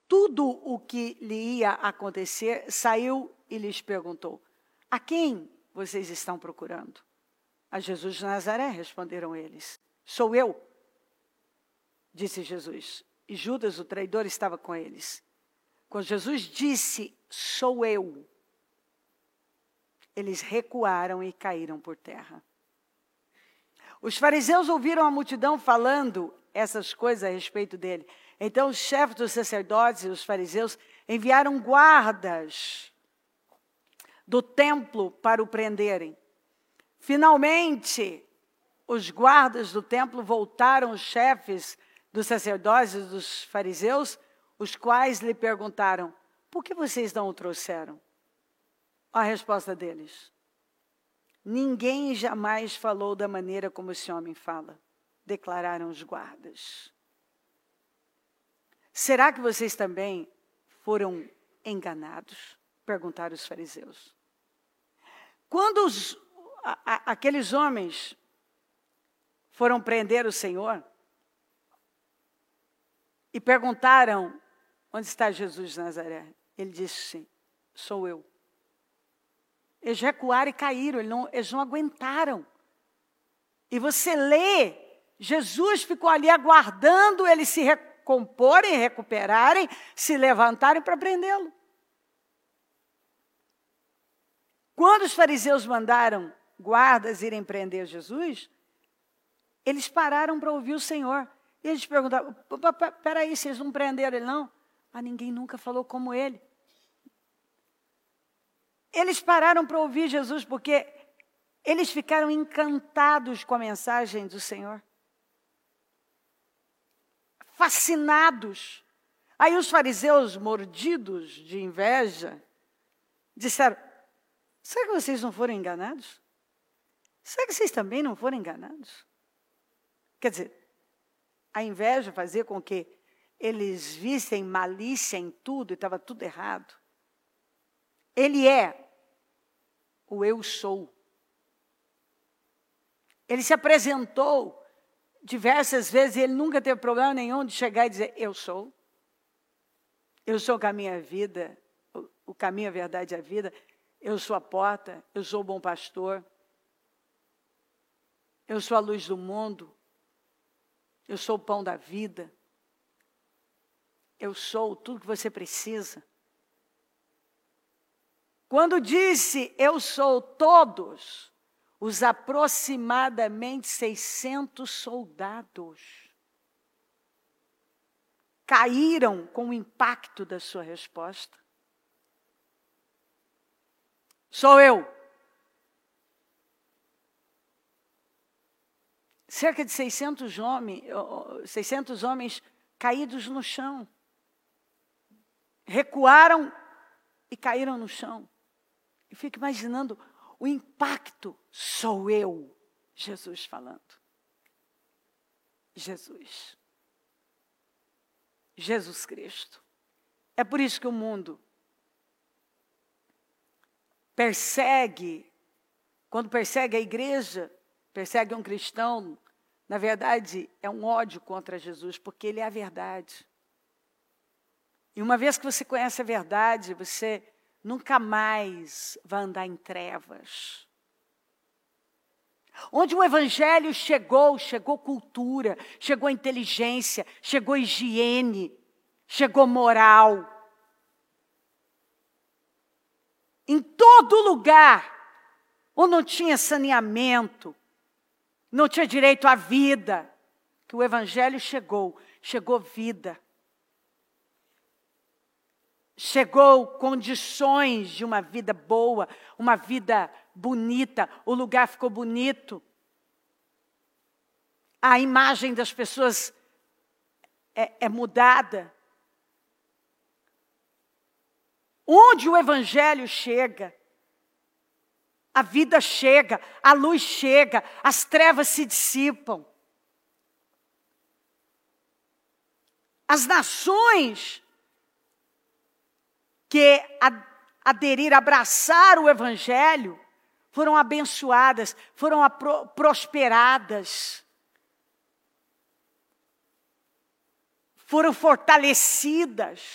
tudo o que lhe ia acontecer, saiu e lhes perguntou: a quem vocês estão procurando? A Jesus de Nazaré, responderam eles. Sou eu, disse Jesus. E Judas, o traidor, estava com eles. Quando Jesus disse, sou eu, eles recuaram e caíram por terra. Os fariseus ouviram a multidão falando essas coisas a respeito dele. Então os chefes dos sacerdotes e os fariseus enviaram guardas do templo para o prenderem. Finalmente, os guardas do templo voltaram os chefes dos sacerdotes e dos fariseus, os quais lhe perguntaram: por que vocês não o trouxeram? A resposta deles: ninguém jamais falou da maneira como esse homem fala, declararam os guardas. Será que vocês também foram enganados? Perguntaram os fariseus. Quando aqueles homens foram prender o Senhor e perguntaram: onde está Jesus de Nazaré? Ele disse: sou eu. Eles recuaram e caíram, eles não aguentaram. E você lê, Jesus ficou ali aguardando eles se recomporem, recuperarem, se levantarem para prendê-lo. Quando os fariseus mandaram guardas irem prender Jesus, eles pararam para ouvir o Senhor. E eles perguntaram: peraí, vocês não prenderam ele não? Mas ninguém nunca falou como ele. Eles pararam para ouvir Jesus porque eles ficaram encantados com a mensagem do Senhor. Fascinados. Aí os fariseus, mordidos de inveja, disseram: será que vocês não foram enganados? Será que vocês também não foram enganados? Quer dizer, a inveja fazia com que eles vissem malícia em tudo e estava tudo errado. Ele é o eu sou. Ele se apresentou diversas vezes e ele nunca teve problema nenhum de chegar e dizer: eu sou. Eu sou o caminho à vida, o caminho, a verdade e a vida. Eu sou a porta, eu sou o bom pastor. Eu sou a luz do mundo. Eu sou o pão da vida. Eu sou tudo que você precisa. Quando disse eu sou todos, os aproximadamente 600 soldados caíram com o impacto da sua resposta. Sou eu. Cerca de 600 homens caídos no chão. Recuaram e caíram no chão. E fico imaginando o impacto. Sou eu, Jesus falando. Jesus. Jesus Cristo. É por isso que o mundo persegue, quando persegue a igreja, persegue um cristão, na verdade é um ódio contra Jesus, porque ele é a verdade. E uma vez que você conhece a verdade, você nunca mais vai andar em trevas. Onde o evangelho chegou cultura, chegou inteligência, chegou higiene, chegou moral. Em todo lugar, onde não tinha saneamento, não tinha direito à vida, que o evangelho chegou vida. Chegou condições de uma vida boa, uma vida bonita, o lugar ficou bonito. A imagem das pessoas é mudada. Onde o evangelho chega, a vida chega, a luz chega, as trevas se dissipam. As nações que aderiram, abraçaram o evangelho, foram abençoadas, foram prosperadas, foram fortalecidas.